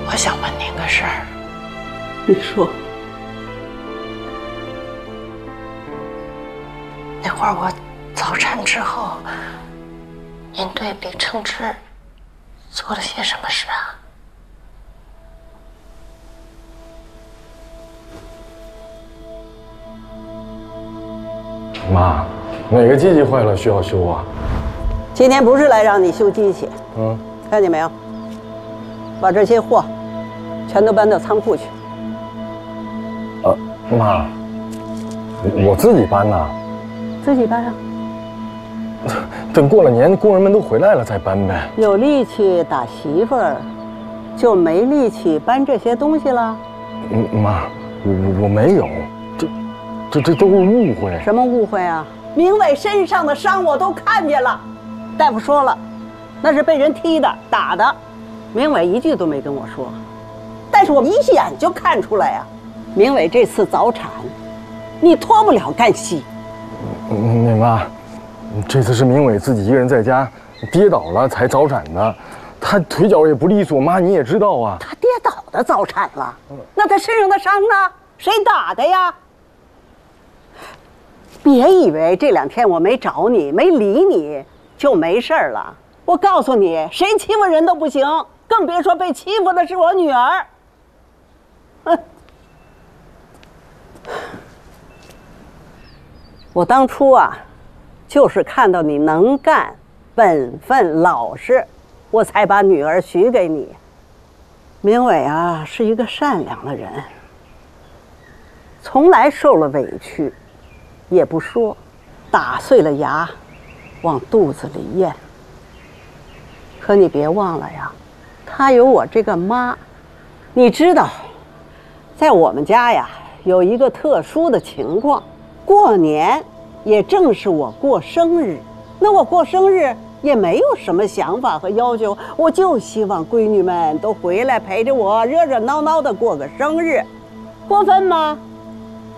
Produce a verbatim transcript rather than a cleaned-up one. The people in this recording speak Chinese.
我想问您个事儿。 你说。 那会儿我早产之后，您对李承志做了些什么事啊？ 妈，哪个机器坏了需要修啊？ 今天不是来让你修机器， 嗯， 看见没有？把这些货全都搬到仓库去。 呃，妈，我自己搬呐。 自己搬啊。 等过了年，工人们都回来了再搬呗。 有力气打媳妇儿，就没力气搬这些东西了。 嗯，妈，我我没有，这这这都是误会。 什么误会啊？明伟身上的伤我都看见了，大夫说了，那是被人踢的、打的。明伟一句都没跟我说，但是我一眼就看出来呀、啊，明伟这次早产，你脱不了干系。 嗯，那妈，这次是明伟自己一个人在家跌倒了才早产的，他腿脚也不利索，妈你也知道啊。 他跌倒的早产了，那他身上的伤呢？谁打的呀？别以为这两天我没找你、没理你就没事了。我告诉你，谁欺负人都不行，更别说被欺负的是我女儿。哼！我当初啊，就是看到你能干、本分、老实，我才把女儿许给你。明伟啊，是一个善良的人，从来受了委屈也不说，打碎了牙往肚子里咽。可你别忘了呀，他有我这个妈。你知道，在我们家呀有一个特殊的情况，过年也正是我过生日，那我过生日也没有什么想法和要求，我就希望闺女们都回来陪着我，热热闹闹的过个生日，过分吗？